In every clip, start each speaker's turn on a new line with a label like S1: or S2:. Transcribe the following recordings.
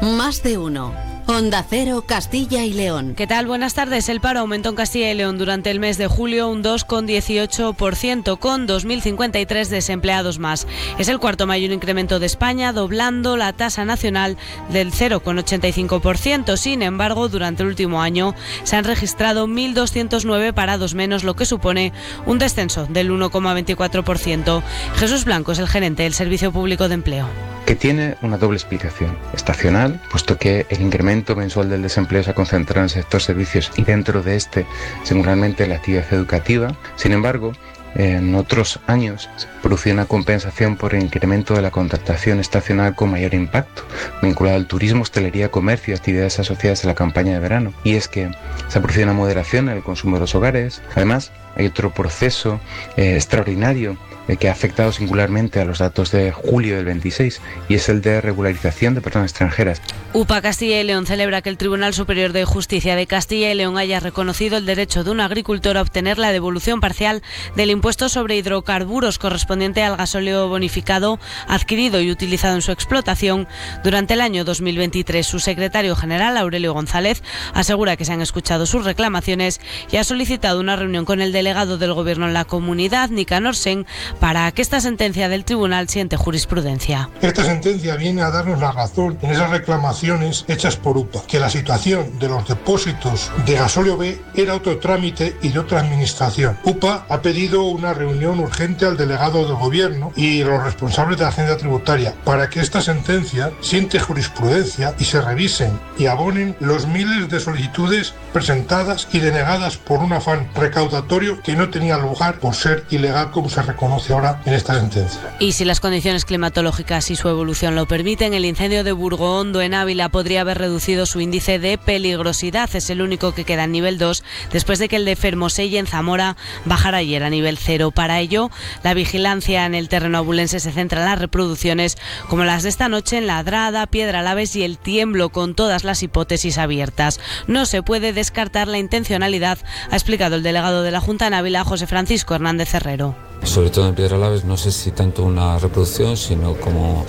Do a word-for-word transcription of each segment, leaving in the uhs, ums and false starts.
S1: Más de uno. Onda Cero, Castilla y León.
S2: ¿Qué tal? Buenas tardes. El paro aumentó en Castilla y León durante el mes de julio un dos coma dieciocho por ciento, con dos mil cincuenta y tres desempleados más. Es el cuarto mayor incremento de España, doblando la tasa nacional del cero coma ochenta y cinco por ciento. Sin embargo, durante el último año se han registrado mil doscientos nueve parados menos, lo que supone un descenso del uno coma veinticuatro por ciento. Jesús Blanco es el gerente del Servicio Público de Empleo.
S3: Que tiene una doble explicación. Estacional, puesto que el incremento mensual del desempleo se ha concentrado en el sector servicios y dentro de este, singularmente, la actividad educativa. Sin embargo, en otros años se produce una compensación por el incremento de la contratación estacional con mayor impacto, vinculado al turismo, hostelería, comercio y actividades asociadas a la campaña de verano. Y es que se ha producido una moderación en el consumo de los hogares. Además, hay otro proceso eh, extraordinario eh, que ha afectado singularmente a los datos de julio del veintiséis, y es el de regularización de personas extranjeras.
S2: UPA Castilla y León celebra que el Tribunal Superior de Justicia de Castilla y León haya reconocido el derecho de un agricultor a obtener la devolución parcial del impuesto sobre hidrocarburos correspondiente al gasóleo bonificado adquirido y utilizado en su explotación durante el año dos mil veintitrés. Su secretario general, Aurelio González, asegura que se han escuchado sus reclamaciones y ha solicitado una reunión con el delegado del Gobierno en la comunidad, Nicanor Sen, para que esta sentencia del tribunal siente jurisprudencia.
S4: Esta sentencia viene a darnos la razón en esas reclamaciones hechas por UPA, que la situación de los depósitos de gasóleo B era otro trámite y de otra administración. UPA ha pedido una reunión urgente al delegado del Gobierno y los responsables de la Hacienda Tributaria para que esta sentencia siente jurisprudencia y se revisen y abonen los miles de solicitudes presentadas y denegadas por un afán recaudatorio que no tenía lugar por ser ilegal, como se reconoce ahora en esta sentencia.
S2: Y si las condiciones climatológicas y su evolución lo permiten, el incendio de Burgo Hondo en Ávila podría haber reducido su índice de peligrosidad. Es el único que queda en nivel dos, después de que el de Fermoselle en Zamora bajara ayer a nivel cero. Para ello, la vigilancia en el terreno abulense se centra en las reproducciones como las de esta noche en Ladrada, Piedralaves y El Tiemblo, con todas las hipótesis abiertas. No se puede descartar la intencionalidad, ha explicado el delegado de la Junta en Ávila, José Francisco Hernández Herrero.
S5: Sobre todo en Piedralaves, no sé si tanto una reproducción, sino como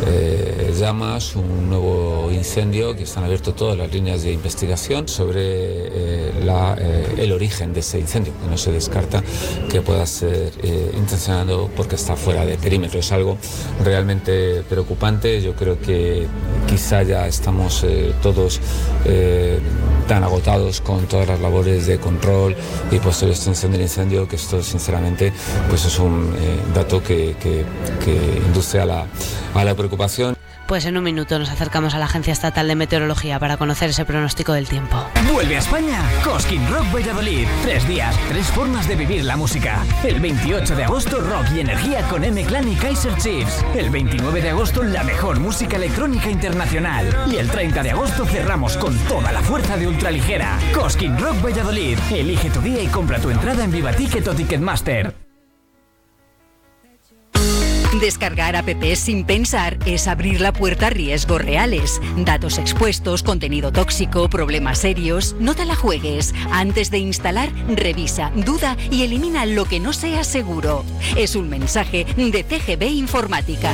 S5: eh, llamas, un nuevo incendio, que están abiertas todas las líneas de investigación sobre eh, la, eh, el origen de ese incendio, que no se descarta que pueda ser eh, intencionado porque está fuera de perímetro. Es algo realmente preocupante. Yo creo que quizá ya estamos eh, todos eh, tan agotados con todas las labores de control y posterior extinción del incendio, que esto sinceramente pues es un eh, dato que, que, que induce a la, a la preocupación.
S2: Pues en un minuto nos acercamos a la Agencia Estatal de Meteorología para conocer ese pronóstico del tiempo.
S6: Vuelve a España Cosquín Rock Valladolid. Tres días, tres formas de vivir la música. El veintiocho de agosto, rock y energía con M-Clan y Kaiser Chiefs. El veintinueve de agosto, la mejor música electrónica internacional. Y el treinta de agosto cerramos con toda la fuerza de Ultraligera. Cosquín Rock Valladolid. Elige tu día y compra tu entrada en Viva Ticket o Ticketmaster.
S7: Descargar apps sin pensar es abrir la puerta a riesgos reales. Datos expuestos, contenido tóxico, problemas serios. No te la juegues. Antes de instalar, revisa, duda y elimina lo que no sea seguro. Es un mensaje de C G B Informática.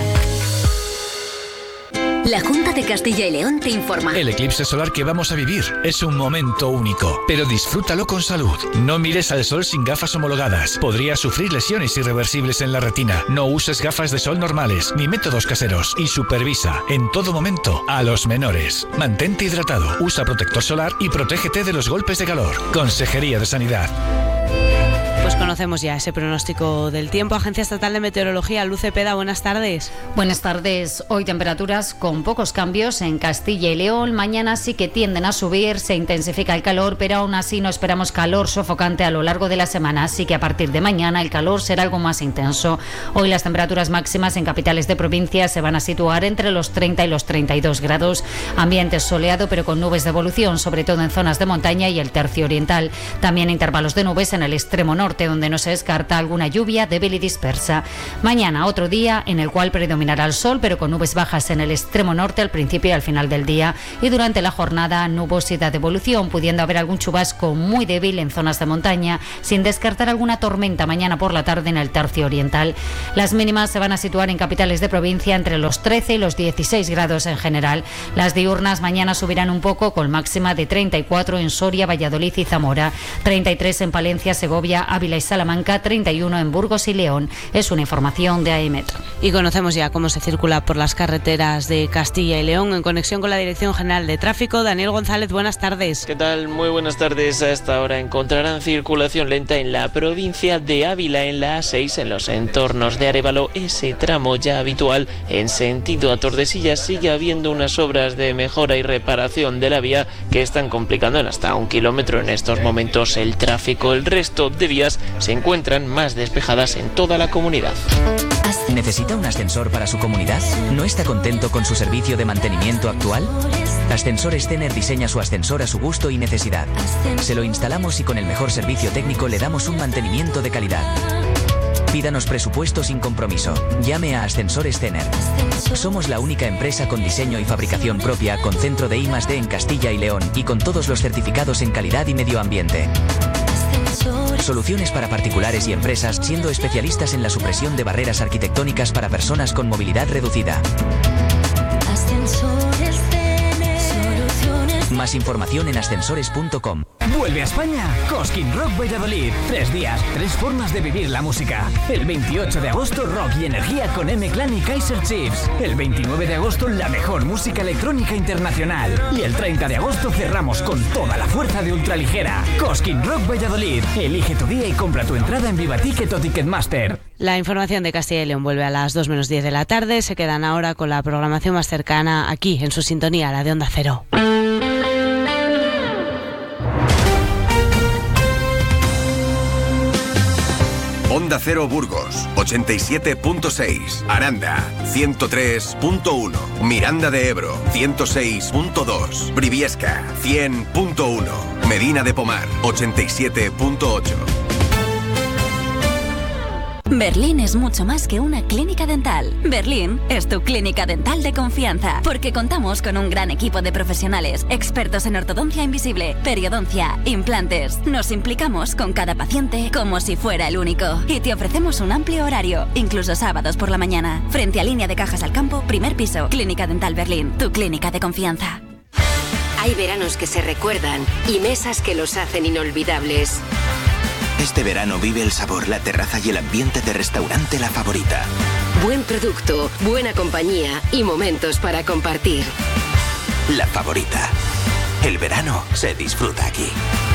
S8: La Junta de Castilla y León te informa.
S9: El eclipse solar que vamos a vivir es un momento único, pero disfrútalo con salud. No mires al sol sin gafas homologadas. Podrías sufrir lesiones irreversibles en la retina. No uses gafas de sol normales ni métodos caseros y supervisa en todo momento a los menores. Mantente hidratado, usa protector solar y protégete de los golpes de calor. Consejería de Sanidad.
S2: Pues conocemos ya ese pronóstico del tiempo. Agencia Estatal de Meteorología, Luz Cepeda, buenas tardes.
S10: Buenas tardes. Hoy temperaturas con pocos cambios en Castilla y León. Mañana sí que tienden a subir, se intensifica el calor, pero aún así no esperamos calor sofocante a lo largo de la semana. Así que a partir de mañana el calor será algo más intenso. Hoy las temperaturas máximas en capitales de provincia se van a situar entre los treinta y los treinta y dos grados. Ambiente soleado pero con nubes de evolución, sobre todo en zonas de montaña y el tercio oriental. También intervalos de nubes en el extremo norte. norte, donde no se descarta alguna lluvia débil y dispersa. Mañana, otro día en el cual predominará el sol, pero con nubes bajas en el extremo norte al principio y al final del día. Y durante la jornada, nubosidad de evolución, pudiendo haber algún chubasco muy débil en zonas de montaña, sin descartar alguna tormenta mañana por la tarde en el tercio oriental. Las mínimas se van a situar en capitales de provincia entre los trece y los dieciséis grados en general. Las diurnas mañana subirán un poco, con máxima de treinta y cuatro en Soria, Valladolid y Zamora, treinta y tres en Palencia, Segovia, Ávila y Salamanca, treinta y uno en Burgos y León. Es una información de A E Metro.
S2: Y conocemos ya cómo se circula por las carreteras de Castilla y León. En conexión con la Dirección General de Tráfico, Daniel González, buenas tardes.
S11: ¿Qué tal? Muy buenas tardes. A esta hora encontrarán circulación lenta en la provincia de Ávila, en la A seis, en los entornos de Arévalo. Ese tramo ya habitual en sentido a Tordesillas. Sigue habiendo unas obras de mejora y reparación de la vía que están complicando en hasta un kilómetro en estos momentos el tráfico. El resto de vías se encuentran más despejadas en toda la comunidad.
S12: ¿Necesita un ascensor para su comunidad? ¿No está contento con su servicio de mantenimiento actual? Ascensores Tener diseña su ascensor a su gusto y necesidad. Se lo instalamos y con el mejor servicio técnico le damos un mantenimiento de calidad. Pídanos presupuesto sin compromiso. Llame a Ascensores Tener. Somos la única empresa con diseño y fabricación propia, con centro de I más D en Castilla y León y con todos los certificados en calidad y medio ambiente. Soluciones para particulares y empresas, siendo especialistas en la supresión de barreras arquitectónicas para personas con movilidad reducida. Más información en ascensores punto com.
S6: Vuelve a España Cosquín Rock Valladolid. Tres días, tres formas de vivir la música. El veintiocho de agosto, rock y energía con M-Clan y Kaiser Chiefs. El veintinueve de agosto, la mejor música electrónica internacional. Y el treinta de agosto cerramos con toda la fuerza de Ultraligera. Cosquín Rock Valladolid. Elige tu día y compra tu entrada en Viva Ticket o Ticketmaster.
S2: La información de Castilla y León vuelve a las dos menos diez de la tarde. Se quedan ahora con la programación más cercana aquí, en su sintonía, la de Onda Cero.
S13: Onda Cero Burgos, ochenta y siete punto seis. Aranda, ciento tres punto uno. Miranda de Ebro, ciento seis punto dos. Briviesca, cien punto uno. Medina de Pomar, ochenta y siete punto ocho.
S8: Berlín es mucho más que una clínica dental. Berlín es tu clínica dental de confianza, porque contamos con un gran equipo de profesionales, expertos en ortodoncia invisible, periodoncia, implantes. Nos implicamos con cada paciente como si fuera el único. Y te ofrecemos un amplio horario, incluso sábados por la mañana. Frente a Línea de Cajas al Campo, primer piso. Clínica Dental Berlín, tu clínica de confianza.
S14: Hay veranos que se recuerdan y mesas que los hacen inolvidables.
S15: Este verano vive el sabor, la terraza y el ambiente de Restaurante La Favorita.
S14: Buen producto, buena compañía y momentos para compartir.
S15: La Favorita. El verano se disfruta aquí.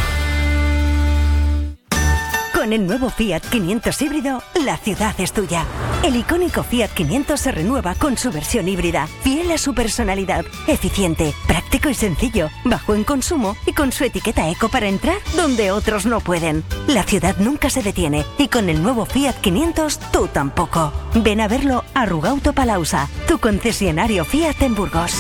S16: Con el nuevo Fiat quinientos híbrido, la ciudad es tuya. El icónico Fiat quinientos se renueva con su versión híbrida, fiel a su personalidad, eficiente, práctico y sencillo, bajo en consumo y con su etiqueta eco para entrar donde otros no pueden. La ciudad nunca se detiene y con el nuevo Fiat quinientos tú tampoco. Ven a verlo a Rugauto Palausa, tu concesionario Fiat en Burgos.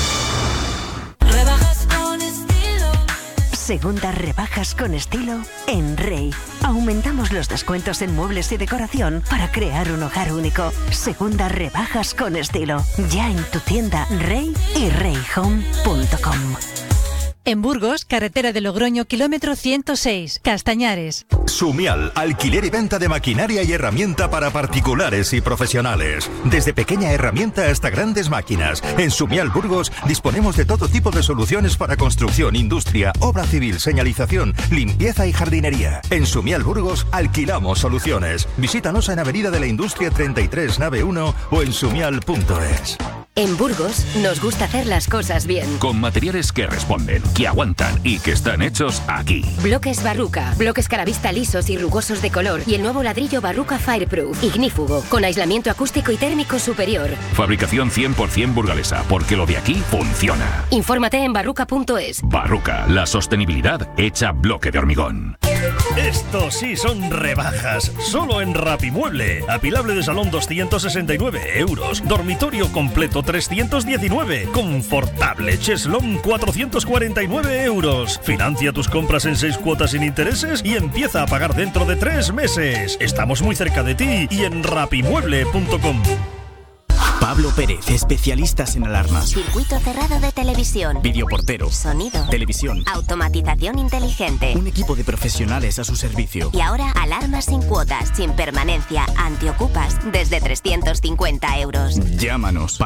S16: Segundas rebajas con estilo en Rey. Aumentamos los descuentos en muebles y decoración para crear un hogar único. Segundas rebajas con estilo. Ya en tu tienda Rey y rey home punto com.
S17: En Burgos, carretera de Logroño, kilómetro ciento seis, Castañares.
S18: Sumial, alquiler y venta de maquinaria y herramienta para particulares y profesionales. Desde pequeña herramienta hasta grandes máquinas. En Sumial Burgos disponemos de todo tipo de soluciones para construcción, industria, obra civil, señalización, limpieza y jardinería. En Sumial Burgos alquilamos soluciones. Visítanos en Avenida de la Industria treinta y tres, nave uno o en sumial punto es.
S14: En Burgos nos gusta hacer las cosas bien.
S19: Con materiales que responden, que aguantan y que están hechos aquí.
S14: Bloques Barruca, bloques Caravista lisos y rugosos de color y el nuevo ladrillo Barruca Fireproof, ignífugo, con aislamiento acústico y térmico superior.
S19: Fabricación cien por ciento burgalesa, porque lo de aquí funciona.
S14: Infórmate en barruca punto es.
S19: Barruca, la sostenibilidad hecha bloque de hormigón.
S20: Esto sí son rebajas, solo en Rapimueble. Apilable de salón doscientos sesenta y nueve euros, dormitorio completo trescientos diecinueve, confortable cheslón cuatrocientos cuarenta y nueve euros. Financia tus compras en seis cuotas sin intereses y empieza a pagar dentro de tres meses. Estamos muy cerca de ti y en rapimueble punto com.
S21: Pablo Pérez, especialistas en alarmas.
S22: Circuito cerrado de televisión.
S21: Videoportero.
S22: Sonido.
S21: Televisión.
S22: Automatización inteligente.
S21: Un equipo de profesionales a su servicio.
S22: Y ahora, alarmas sin cuotas, sin permanencia, antiocupas, desde trescientos cincuenta euros.
S21: Llámanos.